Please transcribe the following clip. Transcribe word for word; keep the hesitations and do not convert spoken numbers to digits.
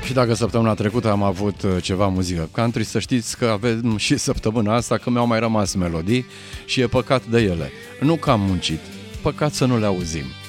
Și dacă săptămâna trecută am avut ceva muzică country, să știți că avem și săptămâna asta, că mi-au mai rămas melodii și e păcat de ele. Nu că am muncit, păcat să nu le auzim.